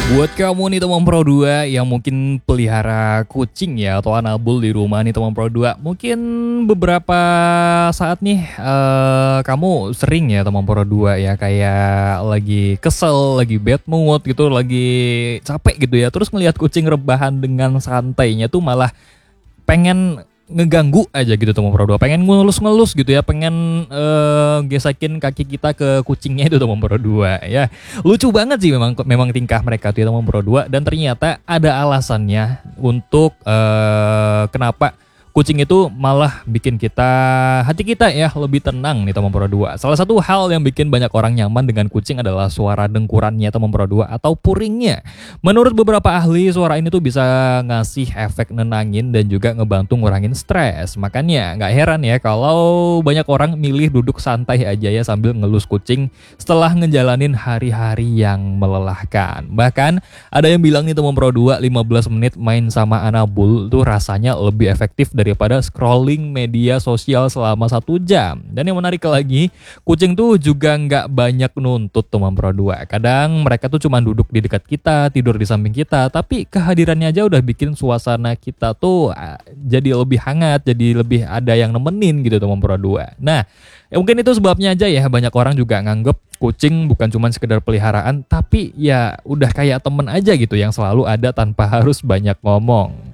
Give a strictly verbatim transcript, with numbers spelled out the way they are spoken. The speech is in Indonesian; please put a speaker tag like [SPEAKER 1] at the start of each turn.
[SPEAKER 1] Buat kamu nih teman Pro dua yang mungkin pelihara kucing ya atau anabul di rumah nih teman Pro dua, mungkin beberapa saat nih eh, kamu sering ya teman Pro dua ya kayak lagi kesel, lagi bad mood gitu, lagi capek gitu ya, terus ngelihat kucing rebahan dengan santainya tuh malah pengen ngeganggu aja gitu teman Pro dua, pengen ngelus-ngelus gitu ya, pengen eh, gesekin kaki kita ke kucingnya itu teman Pro dua ya. Lucu banget sih memang memang tingkah mereka tuh ya teman Pro dua, dan ternyata ada alasannya untuk eh, kenapa kucing itu malah bikin kita, hati kita ya lebih tenang nih teman Pro dua. Salah satu hal yang bikin banyak orang nyaman dengan kucing adalah suara dengkurannya teman Pro dua atau puringnya. Menurut beberapa ahli, suara ini tuh bisa ngasih efek nenangin dan juga ngebantu ngurangin stres. Makanya nggak heran ya kalau banyak orang milih duduk santai aja ya sambil ngelus kucing setelah ngejalanin hari-hari yang melelahkan. Bahkan ada yang bilang nih teman Pro dua, lima belas menit main sama anabul tuh rasanya lebih efektif daripada scrolling media sosial selama satu jam. Dan yang menarik lagi, kucing tuh juga nggak banyak nuntut teman Pro dua. Kadang mereka tuh cuma duduk di dekat kita, tidur di samping kita, tapi kehadirannya aja udah bikin suasana kita tuh uh, jadi lebih hangat, jadi lebih ada yang nemenin gitu teman Pro dua. Nah, ya mungkin itu sebabnya aja ya banyak orang juga nganggep kucing bukan cuma sekedar peliharaan, tapi ya udah kayak temen aja gitu yang selalu ada tanpa harus banyak ngomong.